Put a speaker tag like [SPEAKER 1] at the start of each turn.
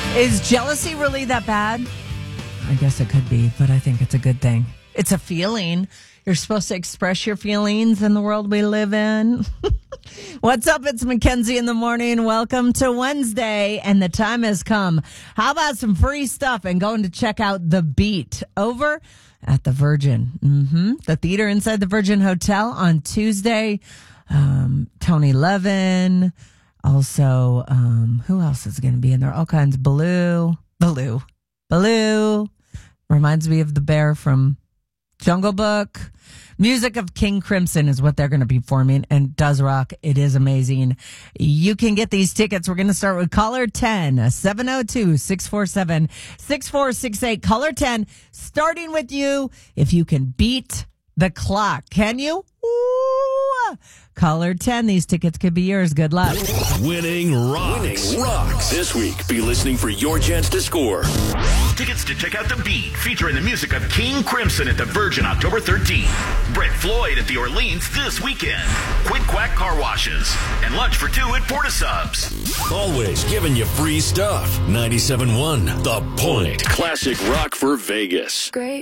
[SPEAKER 1] Is jealousy really that bad? I guess it could be, but I think it's a good thing. It's a feeling. You're supposed to express your feelings in the world we live in. What's up? It's Mackenzie in the morning. Welcome to Wednesday, and the time has come. How about some free stuff and going to check out The Beat over at the Virgin? The theater inside the Virgin Hotel on Tuesday. Tony Levin. Also, who else is going to be in there? All kinds. Baloo. Reminds me of the bear from Jungle Book. Music of King Crimson is what they're going to be performing, and does rock. It is amazing. You can get these tickets. We're going to start with caller 10, 702-647-6468. Caller 10, starting with you. If you can beat the clock, can you? Ooh. Caller 10, these tickets could be yours. Good luck.
[SPEAKER 2] Winning rocks. This week, be listening for your chance to score.
[SPEAKER 3] Tickets to check out The Beat, featuring the music of King Crimson at the Virgin October 13th. Brett Floyd at the Orleans this weekend. Quick Quack Car Washes. And lunch for two at Porta Subs.
[SPEAKER 2] Always giving you free stuff. 97.1 The Point. Classic rock for Vegas.
[SPEAKER 4] Great.